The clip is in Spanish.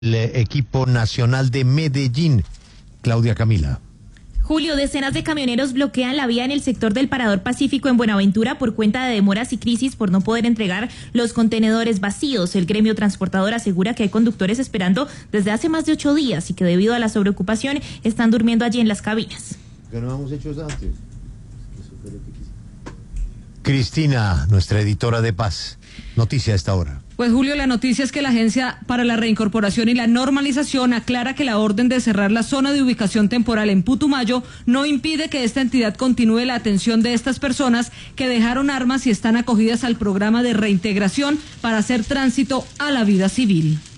el equipo nacional de Medellín. Claudia Camila. Julio, decenas de camioneros bloquean la vía en el sector del Parador Pacífico en Buenaventura por cuenta de demoras y crisis por no poder entregar los contenedores vacíos. El gremio transportador asegura que hay conductores esperando desde hace más de 8 días y que debido a la sobreocupación están durmiendo allí en las cabinas. ¿Qué no hemos hecho eso antes? Cristina, nuestra editora de Paz. Noticia a esta hora. Pues Julio, la noticia es que la Agencia para la Reincorporación y la Normalización aclara que la orden de cerrar la zona de ubicación temporal en Putumayo no impide que esta entidad continúe la atención de estas personas que dejaron armas y están acogidas al programa de reintegración para hacer tránsito a la vida civil.